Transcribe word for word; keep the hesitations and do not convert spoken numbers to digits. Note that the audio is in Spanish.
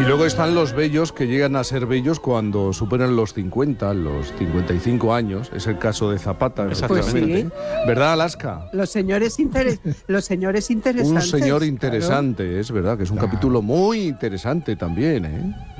Y luego están los bellos que llegan a ser bellos cuando superan los cincuenta, los cincuenta y cinco años. Es el caso de Zapata, efectivamente. Pues sí. ¿Verdad, Alaska? Los señores, interes los señores interesantes. Un señor interesante, claro. es verdad, que es un Claro. capítulo muy interesante también, ¿eh?